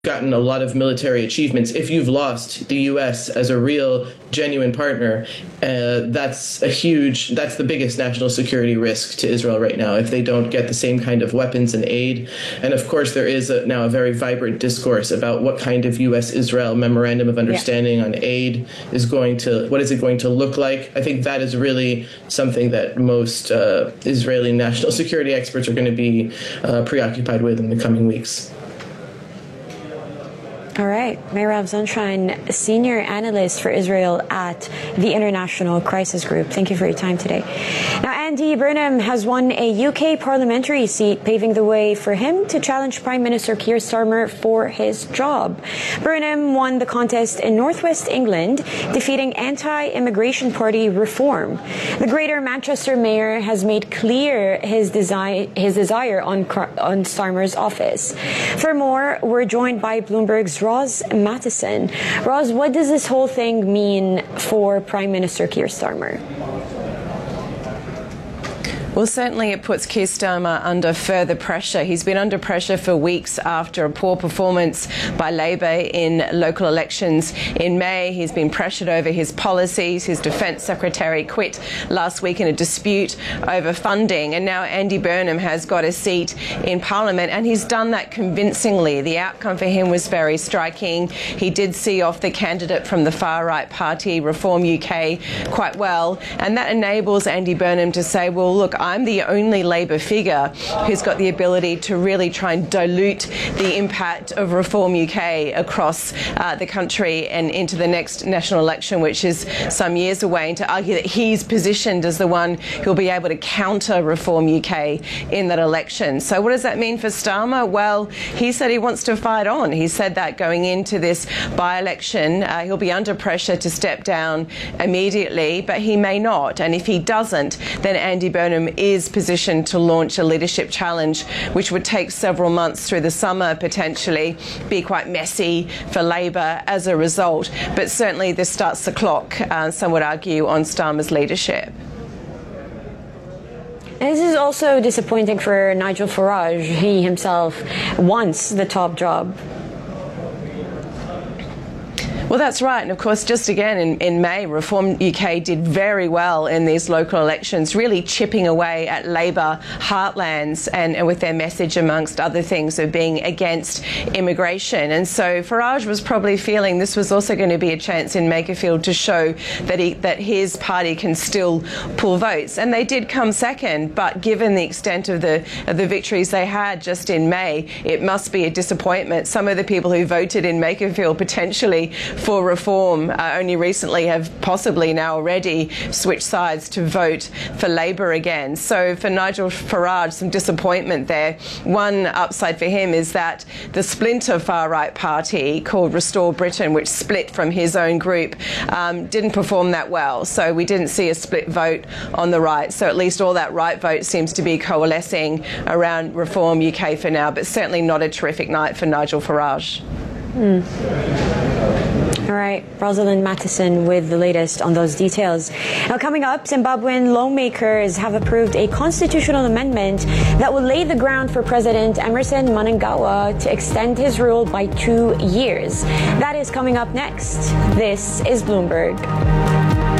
gotten a lot of military achievements, if you've lost the U.S. as a real, genuine partner, that's the biggest national security risk to Israel right now, if they don't get the same kind of weapons and aid. And of course, there is now a very vibrant discourse about what kind of U.S.-Israel memorandum of understanding on aid what is it going to look like. I think that is really something that most Israeli national security experts are going to be preoccupied with in the coming weeks. All right. Meirav Zonshein, Senior Analyst for Israel at the International Crisis Group. Thank you for your time today. Now, Andy Burnham has won a UK parliamentary seat, paving the way for him to challenge Prime Minister Keir Starmer for his job. Burnham won the contest in northwest England, defeating anti-immigration party Reform. The Greater Manchester mayor has made clear his desire on Starmer's office. For more, we're joined by Bloomberg's Roz Mattison. Roz, what does this whole thing mean for Prime Minister Keir Starmer? Well, certainly it puts Keir Starmer under further pressure. He's been under pressure for weeks after a poor performance by Labor in local elections in May. He's been pressured over his policies. His Defence Secretary quit last week in a dispute over funding. And now Andy Burnham has got a seat in Parliament, and he's done that convincingly. The outcome for him was very striking. He did see off the candidate from the far-right party, Reform UK, quite well. And that enables Andy Burnham to say, well, look, I'm the only Labor figure who's got the ability to really try and dilute the impact of Reform UK across the country and into the next national election, which is some years away, and to argue that he's positioned as the one who'll be able to counter Reform UK in that election. So what does that mean for Starmer? Well, he said he wants to fight on. He said that going into this by-election, he'll be under pressure to step down immediately, but he may not. And if he doesn't, then Andy Burnham is positioned to launch a leadership challenge, which would take several months through the summer, potentially be quite messy for Labor as a result. But certainly this starts the clock, some would argue, on Starmer's leadership. And this is also disappointing for Nigel Farage. He himself wants the top job. Well, that's right. And of course, just again in May, Reform UK did very well in these local elections, really chipping away at Labor heartlands and with their message, amongst other things, of being against immigration. And so Farage was probably feeling this was also going to be a chance in Makerfield to show that his party can still pull votes. And they did come second, but given the extent of the victories they had just in May, it must be a disappointment. Some of the people who voted in Makerfield potentially for Reform only recently have possibly now already switched sides to vote for Labor again. So for Nigel Farage, some disappointment there. One upside for him is that the splinter far-right party called Restore Britain, which split from his own group, didn't perform that well. So we didn't see a split vote on the right. So at least all that right vote seems to be coalescing around Reform UK for now, but certainly not a terrific night for Nigel Farage. All right, Rosalind Mattison with the latest on those details. Now, coming up, Zimbabwean lawmakers have approved a constitutional amendment that will lay the ground for President Emmerson Mnangagwa to extend his rule by 2 years. That is coming up next. This is Bloomberg.